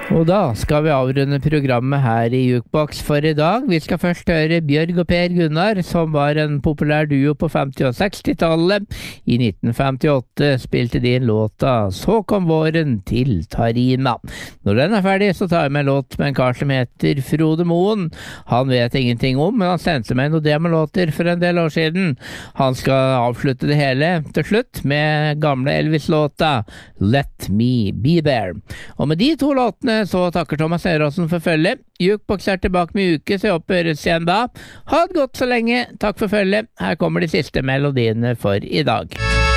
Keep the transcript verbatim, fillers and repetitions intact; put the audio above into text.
Og da skal vi avrunde programmet her i Jukebox for i dag. Vi skal først høre Bjørg og Per Gunnar, som var en populær duo på femti- og seksti-tallet. I nitten femtiåtte spilte de en låta Så kom våren til Tarina. Når den er ferdig, så tar jeg med en låt med en kar som heter Frode Moen. Han vet ingenting om, men han sendte meg noen demolåter for en del år siden. Han skal avslutte det hele til slutt med gamle Elvis-låta Let Me Be There. Og med de to låtene så takker Thomas Eråsen for følget. Jukebox er tilbake med uke, så jeg håper høres igjen da. Ha det godt så lenge. Takk for følget. Her kommer de siste melodiene for i dag.